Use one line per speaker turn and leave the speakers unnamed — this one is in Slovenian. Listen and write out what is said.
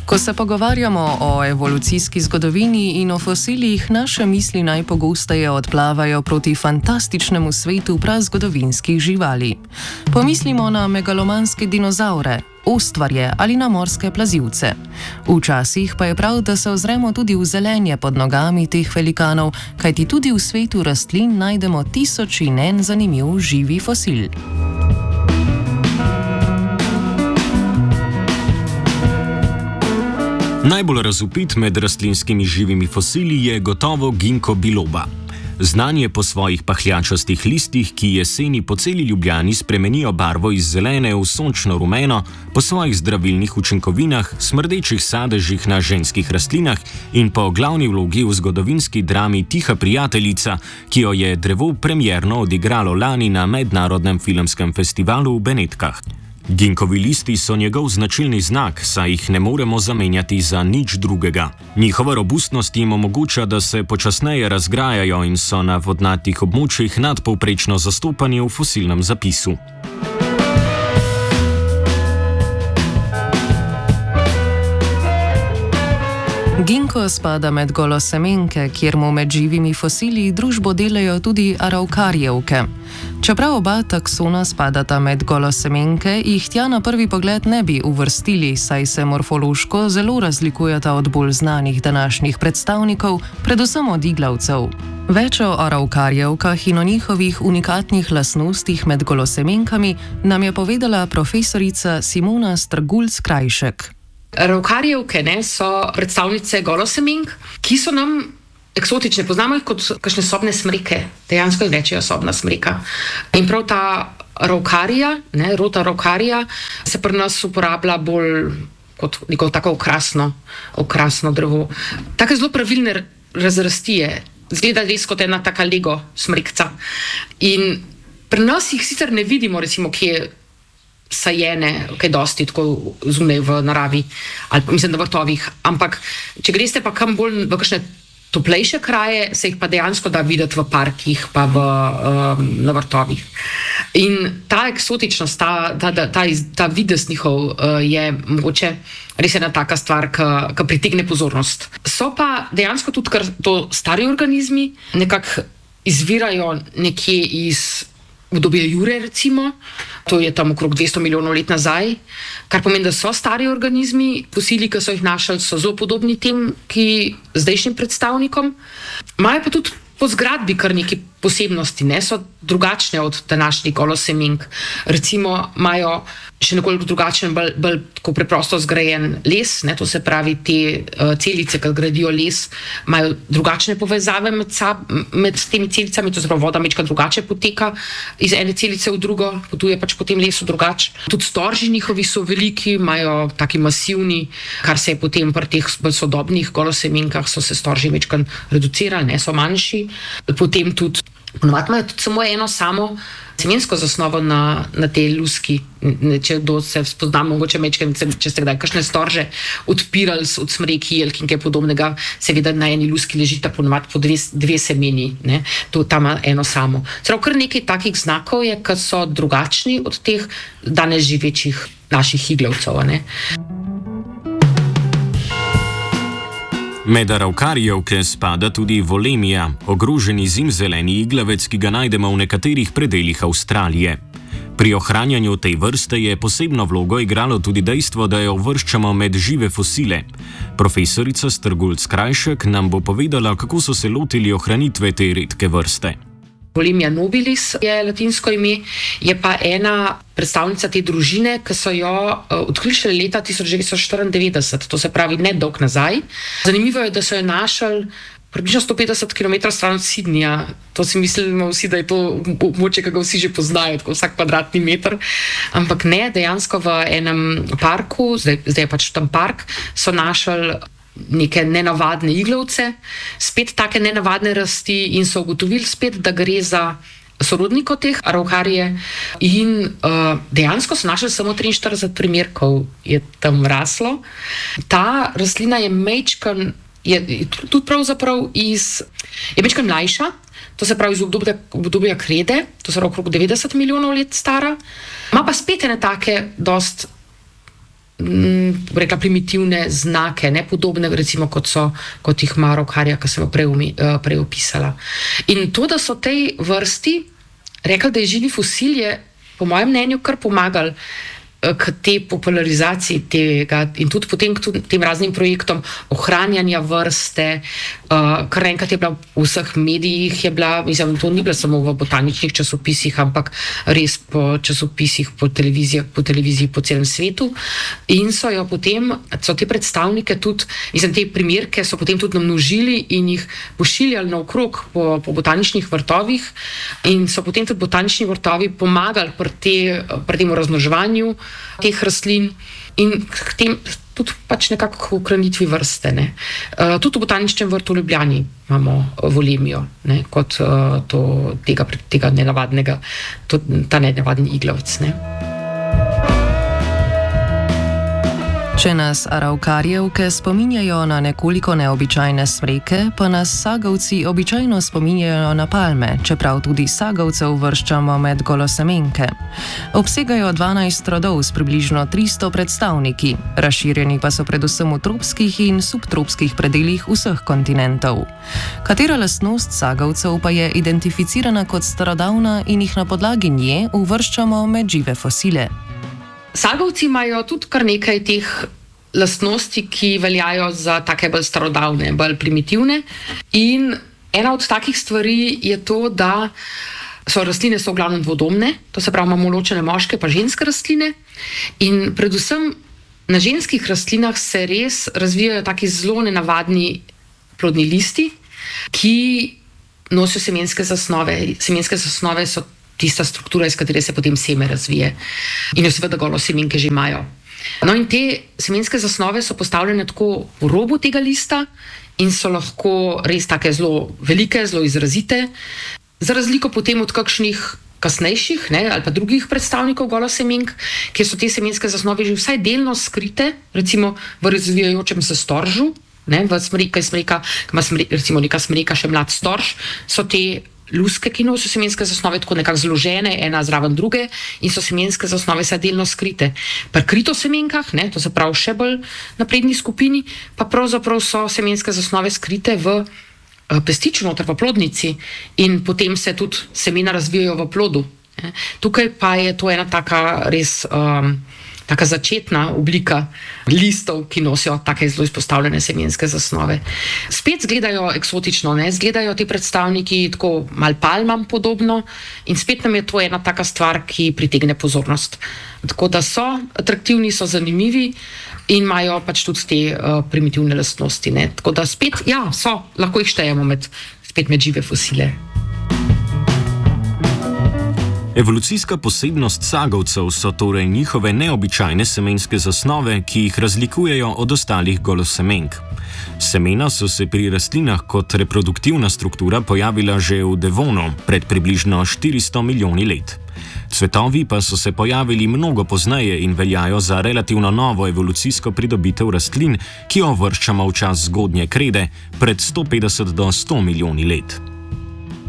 Ko se pogovarjamo o evolucijski zgodovini in o fosilih, naše misli najpogosteje odplavajo proti fantastičnemu svetu prazgodovinskih živali. Pomislimo na megalomanske dinozavre, ostvarje ali na morske plazivce. Včasih pa je prav, da se ozremo tudi v zelenje pod nogami teh velikanov, kajti tudi v svetu rastlin najdemo tisoč in en zanimiv živi fosil.
Najbolj razvpit med rastlinskimi živimi fosili je gotovo ginkgo biloba. Znan je po svojih pahljačastih listih, ki jeseni po celi Ljubljani spremenijo barvo iz zelene v sončno rumeno, po svojih zdravilnih učinkovinah, smrdečih sadežih na ženskih rastlinah in po glavni vlogi v zgodovinski drami Tiha prijateljica, ki jo je drevo premierno odigralo lani na Mednarodnem filmskem festivalu v Benetkah. Ginkgovi listi so njegov značilni znak, saj jih ne moremo zamenjati za nič drugega. Njihova robustnost jim omogoča, da se počasneje razgrajajo in so na vodnatih območjih nadpovprečno zastopani v fosilnem zapisu.
Ginkgo spada med golosemenke, kjer mu med živimi fosili družbo delajo tudi araukarjevke. Čeprav oba taksona spadata med golosemenke, jih tja na prvi pogled ne bi uvrstili, saj se morfološko zelo razlikujeta od bolj znanih današnjih predstavnikov, predvsem od iglavcev. Več o araukarjevkah in o njihovih unikatnih lastnostih med golosemenkami nam je povedala profesorica Simona Strgulc-Krajšek.
Araukarjevke so predstavnice golosemenk, ki so nam eksotične. Poznamo jih kot kakšne sobne smreke, dejansko jih rečejo sobna smreka. In prav ta araukarija, rod araukarija, se pri nas uporablja bolj kot neko tako okrasno drevo. Take zelo pravilne razrastije, zgleda res kot ena taka lego smrekca. In pri nas jih sicer ne vidimo, recimo, kje sajene, kaj dosti tako zunaj v naravi, ali pa mislim, da vrtovih, ampak če greste pa kam bolj v kakšne toplejše kraje, se jih pa dejansko da videti v parkih pa na vrtovih. In ta eksotičnost, ta videz njihov je mogoče res ena taka stvar, ki pritegne pozornost. So pa dejansko tudi kar to stari organizmi, nekako izvirajo nekje iz obdobje Jure, recimo, to je tam okrog 200 milijonov let nazaj, kar pomeni, da so stari organizmi, fosili, ki so jih našli, so zelo podobni tem, ki zdajšnjim predstavnikom. Imajo pa tudi po zgradbi kar neki posebnosti, so drugačne od današnjih golosemenk. Recimo imajo še nekoliko drugačen, bolj tako preprosto zgrajen les, to se pravi te celice, ki gradijo les, imajo drugačne povezave med temi celicami, to se pravi voda mečka drugače poteka iz ene celice v drugo, potuje pač po tem lesu drugače. Tudi storži njihovi so veliki, imajo taki masivni, kar se je potem pri teh bolj sodobnih golosemenkah so se storži mečka reducirali, so manjši. Potem tudi ponovadi imajo tudi samo eno samo semensko zasnovo na tej luski. Če kdo se spozna, mogoče mečke, če ste kdaj kakšne storže odpirali od smreki, jelk in kaj podobnega, seveda na eni luski ležita ponovadi po dve semeni, to tam ima eno samo. Prav kar nekaj takih znakov je, ki so drugačni od teh danes živečih naših iglavcev,
Med araukarjevke spada tudi volemija, ogroženi zimzeleni iglavec, ki ga najdemo v nekaterih predelih Avstralije. Pri ohranjanju tej vrste je posebno vlogo igralo tudi dejstvo, da jo uvrščamo med žive fosile. Profesorica Strgulc-Krajšek nam bo povedala, kako so se lotili ohranitve te redke vrste.
Volemia nobilis je latinsko ime, je pa ena predstavnica te družine, ki so jo odkrili šele leta 1994, to se pravi nedolgo nazaj. Zanimivo je, da so jo našli približno 150 km stran od Sydneyja. To si mislimo vsi, da je to območje, ki ga vsi že poznajo, tako vsak kvadratni meter. Ampak ne, dejansko v enem parku, zdaj je pač tam park, so našli neke nenavadne iglavce, spet take nenavadne rasti in so ugotovili spet, da gre za sorodnikov teh araukarije in dejansko so našli samo 43 primerkov je tam raslo. Ta rastlina je mečkan, je tudi pravzaprav je mečkan mlajša, to se pravi iz obdobja krede, to se pravi okrog 90 milijonov let stara, ima pa spet ene take dost rekla, primitivne znake, ne podobne, recimo, kot jih ima araukarija, ki sem jo prej opisala. In to, da so tej vrsti rekli, da je živi fosil, je po mojem mnenju kar pomagal k tej popularizaciji tega in tudi potem k tem raznim projektom ohranjanja vrste, kar enkrat je bila v vseh medijih, mislim, to ni bilo samo v botaničnih časopisih, ampak res po časopisih, po televiziji po celem svetu in so jo potem, so te predstavnike tudi, mislim, te primerke so potem tudi namnožili in jih pošiljali naokrog po botaničnih vrtovih in so potem tudi botanični vrtovi pomagali pri tem razmnoževanju teh rastlin in k tem tudi pač nekako k ohranitvi vrste. Ne. Tudi v botaničnem vrtu v Ljubljani imamo volemijo, ne, kot tega nenavadnega, ta nenavadni iglavec. Ne.
Če nas araukarjevke spominjajo na nekoliko neobičajne smreke, pa nas sagovci običajno spominjajo na palme, čeprav tudi sagovce uvrščamo med golosemenke. Obsegajo 12 rodov s približno 300 predstavniki, razširjeni pa so predvsem v tropskih in subtropskih predelih vseh kontinentov. Katera lastnost sagovcev pa je identificirana kot starodavna in jih na podlagi nje uvrščamo med žive fosile?
Sagovci imajo tudi kar nekaj teh lastnosti, ki veljajo za take bolj starodavne, bolj primitivne. In ena od takih stvari je to, da rastline so v glavnem dvodomne, to se pravi, imamo ločene moške pa ženske rastline. In predvsem na ženskih rastlinah se res razvijajo taki zelo nenavadni plodni listi, ki nosijo semenske zasnove. Semenske zasnove so tista struktura, iz katere se potem seme razvije. In jo seveda golosemenke že imajo. No in te semenske zasnove so postavljene tako v robu tega lista in so lahko res take zelo velike, zelo izrazite. Za razliko potem od kakšnih kasnejših, ne, ali pa drugih predstavnikov golosemenk, kjer so te semenske zasnove že vsaj delno skrite, recimo v razvijajočem se storžu, ne, v smreka, recimo neka smreka, še mlad storž, so te luske, ki nosijo semenske zasnove, tako nekako zložene, ena zraven druge, in so semenske zasnove vsaj delno skrite. Pri kritosemenkah, ne, to se pravi še bolj napredni skupini, pa pravzaprav so semenske zasnove skrite v pestiču noter, v plodnici, in potem se tudi semena razvijajo v plodu. Tukaj pa je to ena taka res taka začetna oblika listov, ki nosijo take zelo izpostavljene semenske zasnove. Spet zgledajo eksotično, ne? Zgledajo ti predstavniki tako mal palmam podobno in spet nam je to ena taka stvar, ki pritegne pozornost. Tako da so atraktivni, so zanimivi in imajo pač tudi te primitivne lastnosti. Ne? Tako da spet, ja, lahko jih štejemo med žive fosile.
Evolucijska posebnost sagovcev so torej njihove neobičajne semenske zasnove, ki jih razlikujejo od ostalih golosemenk. Semena so se pri rastlinah kot reproduktivna struktura pojavila že v Devonu pred približno 400 milijoni let. Cvetovi pa so se pojavili mnogo pozneje in veljajo za relativno novo evolucijsko pridobitev rastlin, ki jo uvrščamo v čas zgodnje krede pred 150 do 100 milijoni let.